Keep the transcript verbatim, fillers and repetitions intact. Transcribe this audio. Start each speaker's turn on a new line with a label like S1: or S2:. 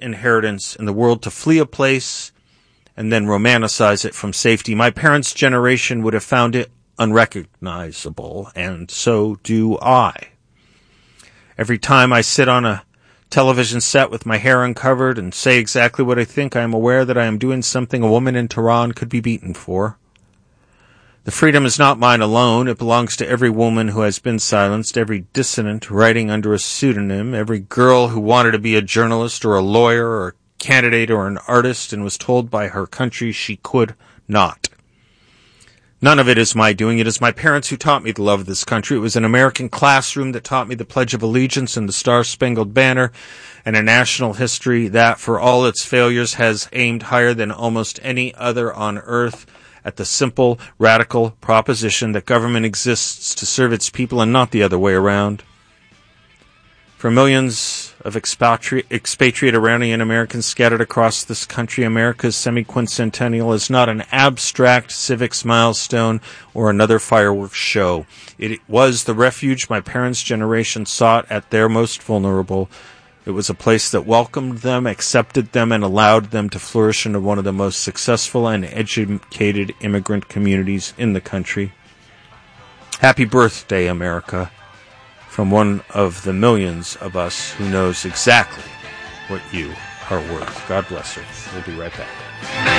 S1: inheritance in the world to flee a place and then romanticize it from safety. My parents' generation would have found it unrecognizable, and so do I. Every time I sit on a television set with my hair uncovered and say exactly what I think, I am aware that I am doing something a woman in Tehran could be beaten for. The freedom is not mine alone. It belongs to every woman who has been silenced, every dissident writing under a pseudonym, every girl who wanted to be a journalist or a lawyer or a candidate or an artist and was told by her country she could not. None of it is my doing. It is my parents who taught me to love this country. It was an American classroom that taught me the Pledge of Allegiance and the Star-Spangled Banner, and a national history that, for all its failures, has aimed higher than almost any other on earth at the simple, radical proposition that government exists to serve its people and not the other way around. For millions of expatri- expatriate Iranian Americans scattered across this country, America's semi-quincentennial is not an abstract civics milestone or another fireworks show. It was the refuge my parents' generation sought at their most vulnerable. It was a place that welcomed them, accepted them, and allowed them to flourish into one of the most successful and educated immigrant communities in the country. Happy birthday, America, from one of the millions of us who knows exactly what you are worth. God bless her. We'll be right back.